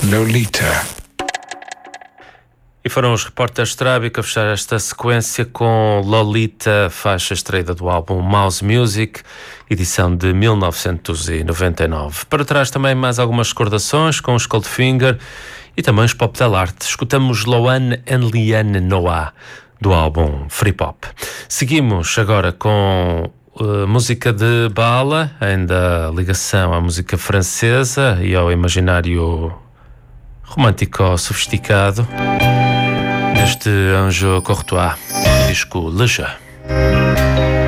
Lolita. E foram os Repórteres Strábico a fechar esta sequência com Lolita, faixa extraída do álbum Mouse Music, edição de 1999. Para trás também mais algumas recordações com os Coldfinger e também os Pop Del Arte. Escutamos Loane and Liane Noah, do álbum Free Pop. Seguimos agora com música de bala, ainda ligação à música francesa e ao imaginário romântico sofisticado, neste Ange Courtois, disco Le Jeu.